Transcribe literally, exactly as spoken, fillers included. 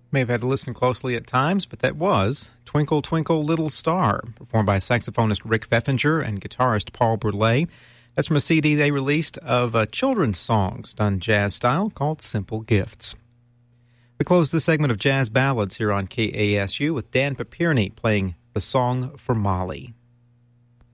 May have had to listen closely at times, but that was Twinkle, Twinkle, Little Star, performed by saxophonist Rick Pfeffinger and guitarist Paul Bourlet. That's from a C D they released of uh, children's songs done jazz style called Simple Gifts. We close this segment of Jazz Ballads here on K A S U with Dan Papirny playing The Song for Molly.